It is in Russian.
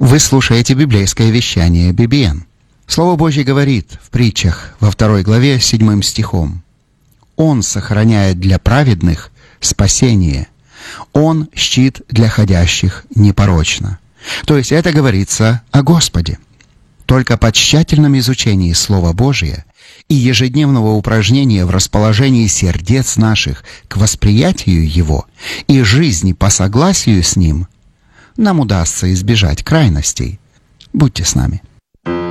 Вы слушаете библейское вещание BBN. Слово Божье говорит в притчах во 2 главе 7 стихом: «Он сохраняет для праведных спасение, Он щит для ходящих непорочно». То есть это говорится о Господе. Только по тщательном изучении Слова Божия и ежедневного упражнения в расположении сердец наших к восприятию Его и жизни по согласию с Ним нам удастся избежать крайностей. Будьте с нами.